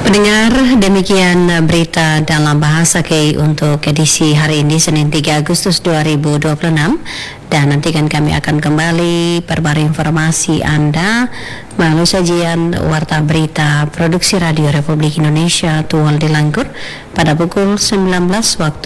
Pendengar, demikian berita dalam bahasa KI untuk edisi hari ini Senin 3 Agustus 2026, dan nantikan kami akan kembali perbarui informasi Anda melalui sajian Warta Berita Produksi Radio Republik Indonesia Tual Dilanggur pada pukul 19 waktu